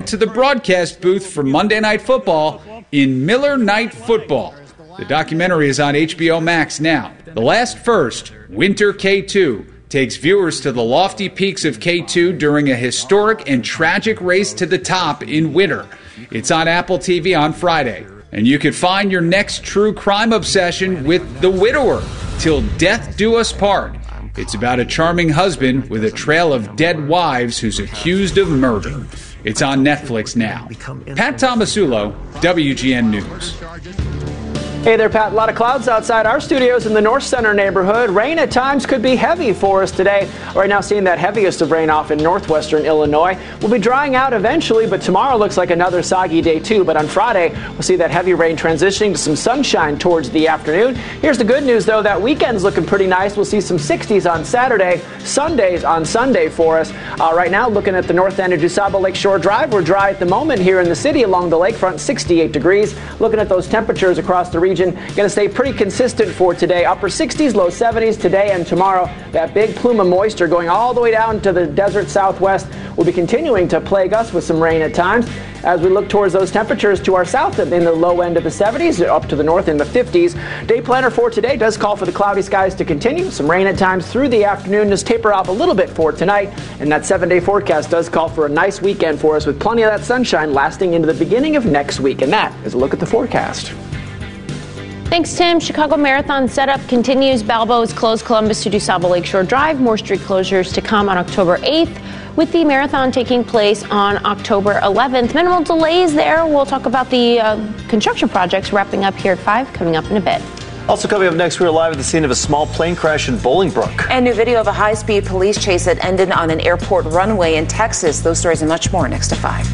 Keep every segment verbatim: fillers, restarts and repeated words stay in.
to the broadcast booth for Monday Night Football in Miller Night Football. The documentary is on H B O Max now. The Last First, Winter K two, takes viewers to the lofty peaks of K two during a historic and tragic race to the top in winter. It's on Apple T V on Friday. And you can find your next true crime obsession with The Widower, Till Death Do Us Part. It's about a charming husband with a trail of dead wives who's accused of murder. It's on Netflix now. Pat Tomasulo, W G N News. Hey there, Pat. A lot of clouds outside our studios in the North Center neighborhood. Rain at times could be heavy for us today. Right now, seeing that heaviest of rain off in northwestern Illinois. We'll be drying out eventually, but tomorrow looks like another soggy day, too. But on Friday, we'll see that heavy rain transitioning to some sunshine towards the afternoon. Here's the good news, though. That weekend's looking pretty nice. We'll see some sixties on Saturday, Sundays on Sunday for us. Uh, right now, looking at the north end of DuSable Lakeshore Drive, we're dry at the moment here in the city along the lakefront, sixty-eight degrees. Looking at those temperatures across the region, going to stay pretty consistent for today. Upper sixties, low seventies today and tomorrow. That big plume of moisture going all the way down to the desert southwest will be continuing to plague us with some rain at times. As we look towards those temperatures to our south in the low end of the seventies, up to the north in the fifties. Day planner for today does call for the cloudy skies to continue. Some rain at times through the afternoon. Just taper off a little bit for tonight. And that seven-day forecast does call for a nice weekend for us with plenty of that sunshine lasting into the beginning of next week. And that is a look at the forecast. Thanks, Tim. Chicago Marathon setup continues. Balboa is closed Columbus to DuSable Lakeshore Drive. More street closures to come on October eighth, with the marathon taking place on October eleventh. Minimal delays there. We'll talk about the uh, construction projects wrapping up here at five, coming up in a bit. Also coming up next, we're live at the scene of a small plane crash in Bolingbrook. And new video of a high-speed police chase that ended on an airport runway in Texas. Those stories and much more next to five.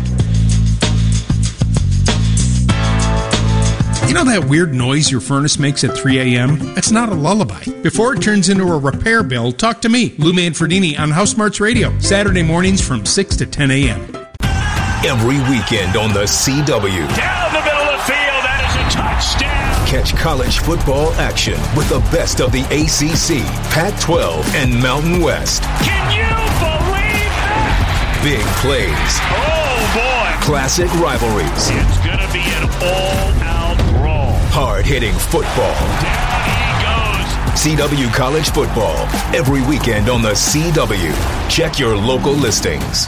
You know that weird noise your furnace makes at three a.m.? It's not a lullaby. Before it turns into a repair bill, talk to me, Lou Manfredini, on House Smarts Radio, Saturday mornings from six to ten a.m. Every weekend on the C W. Down the middle of the field, that is a touchdown. Catch college football action with the best of the A C C, Pac twelve, and Mountain West. Can you believe that? Big plays. Oh, boy. Classic rivalries. It's going to be an all-out hard-hitting football. Down he goes. C W College Football. Every weekend on the C W. Check your local listings.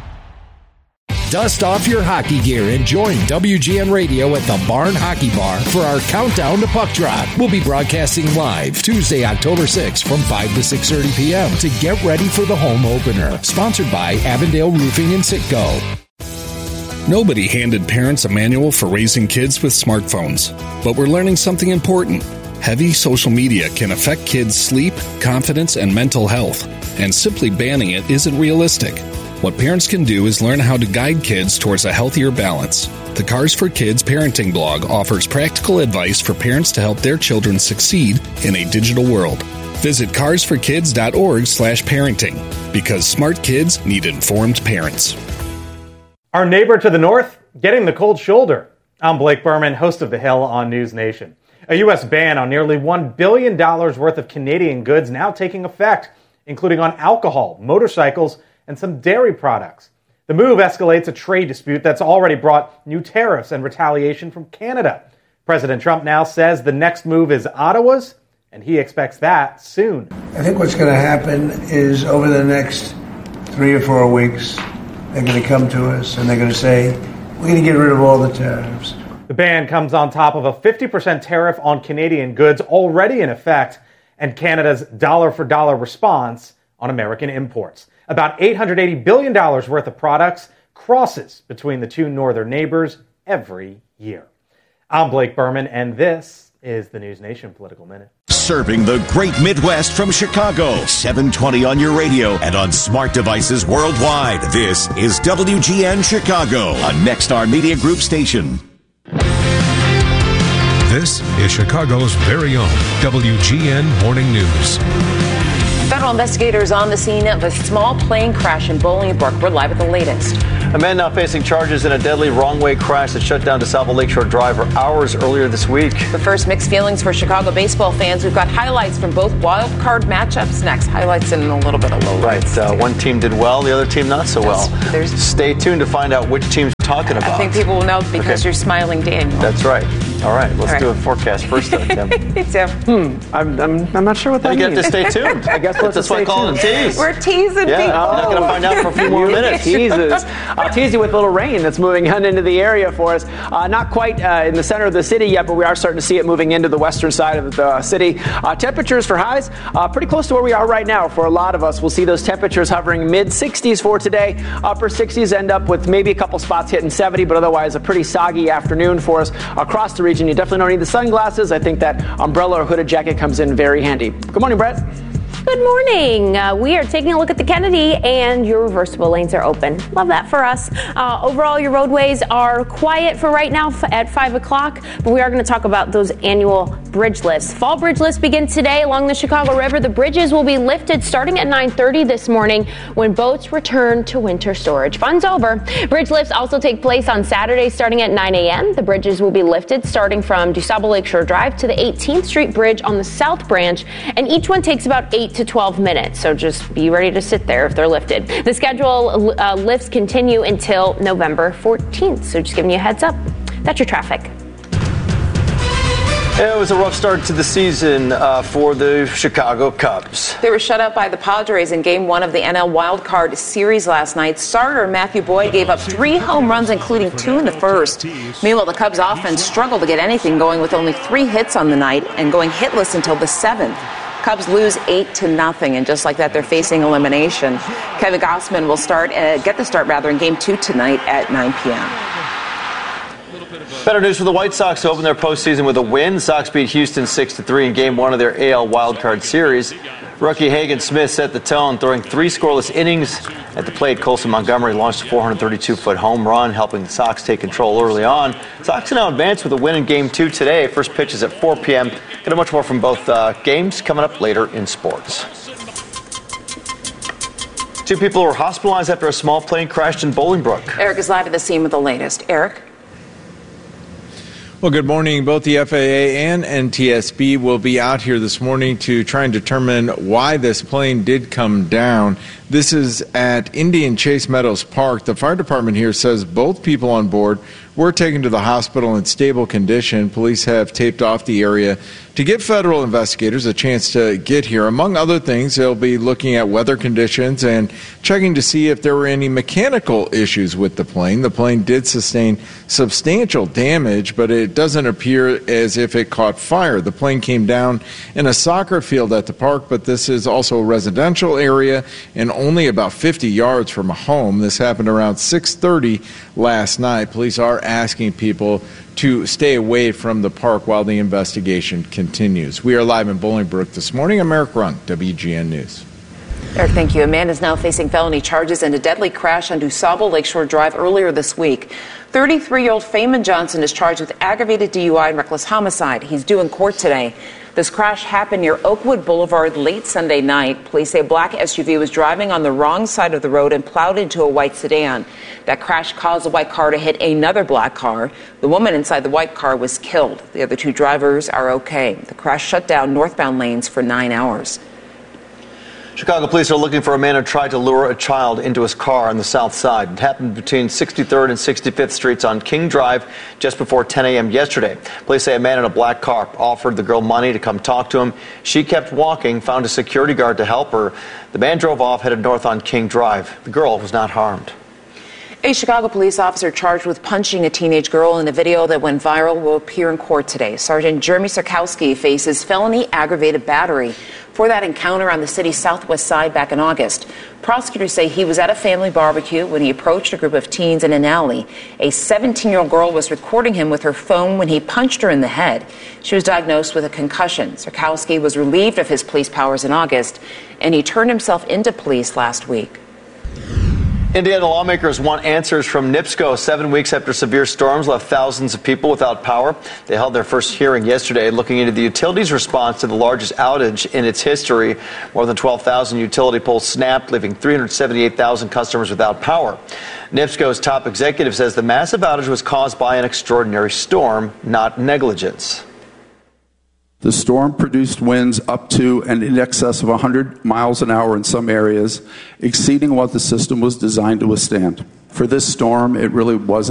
Dust off your hockey gear and join W G N Radio at the Barn Hockey Bar for our Countdown to Puck Drop. We'll be broadcasting live Tuesday, October sixth from five to six thirty p.m. to get ready for the home opener. Sponsored by Avondale Roofing and Sitco. Nobody handed parents a manual for raising kids with smartphones, but we're learning something important. Heavy social media can affect kids' sleep, confidence, and mental health, and simply banning it isn't realistic. What parents can do is learn how to guide kids towards a healthier balance. The Cars for Kids parenting blog offers practical advice for parents to help their children succeed in a digital world. Visit cars for kids dot org slash parenting, because smart kids need informed parents. Our neighbor to the north, getting the cold shoulder. I'm Blake Berman, host of The Hill on News Nation. A U S ban on nearly one billion dollars worth of Canadian goods now taking effect, including on alcohol, motorcycles, and some dairy products. The move escalates a trade dispute that's already brought new tariffs and retaliation from Canada. President Trump now says the next move is Ottawa's, and he expects that soon. I think what's going to happen is over the next three or four weeks, they're going to come to us and they're going to say, we're going to get rid of all the tariffs. The ban comes on top of a fifty percent tariff on Canadian goods already in effect and Canada's dollar-for-dollar response on American imports. About eight hundred eighty billion dollars worth of products crosses between the two northern neighbors every year. I'm Blake Berman, and this is the News Nation Political Minute. Serving the great Midwest from Chicago, seven twenty on your radio and on smart devices worldwide. This is W G N Chicago, a Nexstar Media Group station. This is Chicago's very own W G N Morning News. Federal investigators on the scene of a small plane crash in Bolingbrook. We're live with the latest. A man now facing charges in a deadly wrong-way crash that shut down DeSable Lakeshore Drive for hours earlier this week. But first, mixed feelings for Chicago baseball fans. We've got highlights from both wild card matchups next. Highlights in a little bit of low Right. Uh, one team did well, the other team not so well. There's, Stay tuned to find out which team's talking about. I think people will know because okay. you're smiling, Daniel. That's right. All right, let's All right. do a forecast first, though, Tim. Tim. Hmm. I'm, I'm, I'm not sure what that you means. You have to stay tuned. I guess we'll That's why I call it a tease. We're teasing yeah, people. You're not going to find out for a few more minutes. Teases. I'll tease you with a little rain that's moving on into the area for us. Uh, not quite uh, in the center of the city yet, but we are starting to see it moving into the western side of the city. Uh, temperatures for highs uh, pretty close to where we are right now. For a lot of us, we'll see those temperatures hovering mid sixties for today. Upper sixties end up with maybe a couple spots hitting seventy, but otherwise a pretty soggy afternoon for us across the region. You definitely don't need the sunglasses. I think that umbrella or hooded jacket comes in very handy. Good morning, Brett. Good morning. Uh, we are taking a look at the Kennedy, and your reversible lanes are open. Love that for us. Uh, overall, your roadways are quiet for right now f- at five o'clock, but we are going to talk about those annual bridge lifts. Fall bridge lifts begin today along the Chicago River. The bridges will be lifted starting at nine thirty this morning when boats return to winter storage. Fun's over. Bridge lifts also take place on Saturday starting at nine a.m. The bridges will be lifted starting from DuSable Lakeshore Drive to the eighteenth Street Bridge on the South Branch, and each one takes about eight to twelve minutes, so just be ready to sit there if they're lifted. The schedule uh, lifts continue until November fourteenth, so just giving you a heads up. That's your traffic. It was a rough start to the season uh, for the Chicago Cubs. They were shut out by the Padres in Game one of the N L Wild Card Series last night. Starter Matthew Boyd gave up three home runs, including two in the first. Meanwhile, the Cubs offense struggled to get anything going with only three hits on the night and going hitless until the seventh. Cubs lose eight to nothing, and just like that, they're facing elimination. Kevin Gausman will start, uh, get the start rather in Game two tonight at nine p.m. Better news for the White Sox to open their postseason with a win. Sox beat Houston six to three in Game one of their A L Wildcard Series. Rookie Hagen Smith set the tone, throwing three scoreless innings at the plate. Colson Montgomery launched a four hundred thirty-two foot home run, helping the Sox take control early on. Sox now advance with a win in Game two today. First pitch is at four p.m. Get much more from both uh, games coming up later in sports. Two people were hospitalized after a small plane crashed in Bolingbrook. Eric is live at the scene with the latest. Eric? Well, good morning. Both the F A A and N T S B will be out here this morning to try and determine why this plane did come down. This is at Indian Chase Meadows Park. The fire department here says both people on board were taken to the hospital in stable condition. Police have taped off the area to give federal investigators a chance to get here. Among other things, they'll be looking at weather conditions and checking to see if there were any mechanical issues with the plane. The plane did sustain substantial damage, but it doesn't appear as if it caught fire. The plane came down in a soccer field at the park, but this is also a residential area and only about fifty yards from a home. This happened around six thirty last night. Police are asking people to stay away from the park while the investigation continues. We are live in Bolingbrook this morning. I'm Eric Runk, W G N News. Eric, thank you. A man is now facing felony charges in a deadly crash on DuSable Lakeshore Drive earlier this week. thirty-three-year-old Feynman Johnson is charged with aggravated D U I and reckless homicide. He's due in court today. This crash happened near Oakwood Boulevard late Sunday night. Police say a black S U V was driving on the wrong side of the road and plowed into a white sedan. That crash caused the white car to hit another black car. The woman inside the white car was killed. The other two drivers are okay. The crash shut down northbound lanes for nine hours. Chicago police are looking for a man who tried to lure a child into his car on the south side. It happened between sixty-third and sixty-fifth Streets on King Drive just before ten a.m. yesterday. Police say a man in a black car offered the girl money to come talk to him. She kept walking, found a security guard to help her. The man drove off, headed north on King Drive. The girl was not harmed. A Chicago police officer charged with punching a teenage girl in a video that went viral will appear in court today. Sergeant Jeremy Sarkowski faces felony aggravated battery for that encounter on the city's southwest side back in August. Prosecutors say he was at a family barbecue when he approached a group of teens in an alley. A seventeen-year-old girl was recording him with her phone when he punched her in the head. She was diagnosed with a concussion. Sarkowski was relieved of his police powers in August, and he turned himself into police last week. Indiana lawmakers want answers from NIPSCO. Seven weeks after severe storms left thousands of people without power. They held their first hearing yesterday looking into the utility's response to the largest outage in its history. More than twelve thousand utility poles snapped, leaving three hundred seventy-eight thousand customers without power. NIPSCO's top executive says the massive outage was caused by an extraordinary storm, not negligence. The storm produced winds up to and in excess of one hundred miles an hour in some areas, exceeding what the system was designed to withstand. For this storm, it really wasn't